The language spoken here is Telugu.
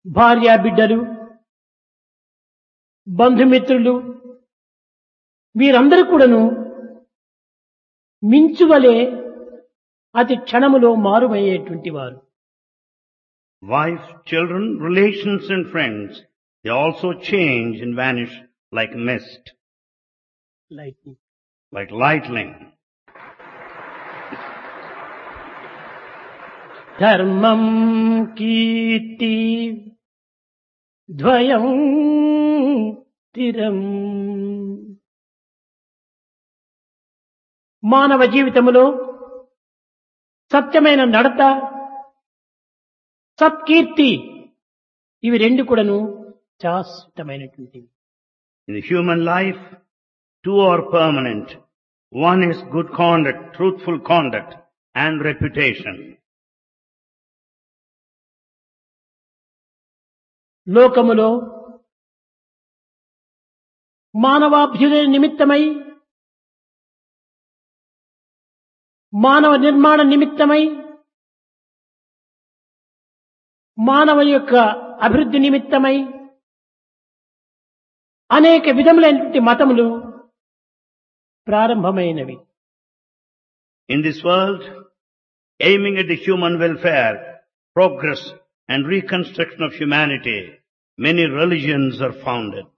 భార్యా బిడ్డలు, బంధుమిత్రులు వీరందరూ కూడాను మించువలే అతి క్షణములో మారుమయ్యేటువంటి వారు. Wife, children, relations and friends, they also change and vanish like mist, Lightning. like lightning. ధర్మం కీర్తి ద్వయం స్థిరం. మానవ జీవితములో సత్యమైన నడత, సత్కీర్తి ఇవి రెండు కూడాను శాశ్వతమైనటువంటివి. In the human life, two are permanent. One is good conduct, truthful conduct, and reputation. లోకములో మానవాభ్యుదయ నిమిత్తమై, మానవ నిర్మాణ నిమిత్తమై, మానవ యొక్క అభివృద్ధి నిమిత్తమై అనేక విధములైనటువంటి మతములు ప్రారంభమైనవి. In this world, aiming at the human welfare, progress, and reconstruction of humanity, many religions are founded.